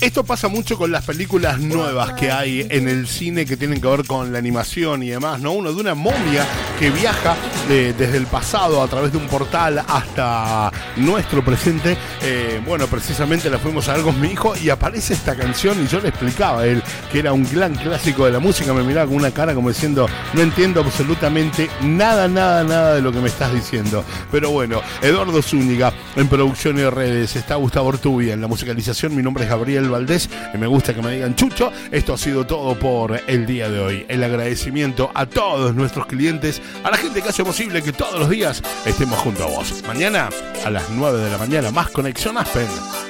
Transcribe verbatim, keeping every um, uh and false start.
Esto pasa mucho con las películas nuevas que hay en el cine que tienen que ver con la animación y demás, ¿no? Uno de una momia que viaja eh, desde el pasado a través de un portal hasta nuestro presente. Eh, bueno, precisamente la fuimos a ver con mi hijo y aparece esta canción y yo le explicaba a él que era un gran clásico de la música. Me miraba con una cara como diciendo, no entiendo absolutamente nada, nada, nada de lo que me estás diciendo. Pero bueno, Eduardo Zúñiga en producción y redes, está Gustavo Ortubia en la musicalización. Mi nombre es Gabriel Valdés y me gusta que me digan Chucho. Esto ha sido todo por el día de hoy. El agradecimiento a todos nuestros clientes, a la gente que hace posible que todos los días estemos junto a vos. Mañana a las nueve de la mañana, más Conexión Aspen.